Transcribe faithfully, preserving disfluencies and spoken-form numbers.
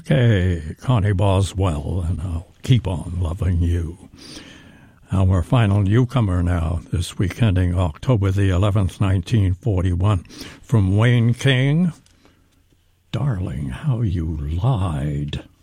Okay, Connie Boswell, and I'll keep on loving you. Our final newcomer now, this week ending October the eleventh, nineteen forty-one, from Wayne King, Darling, How You Lied.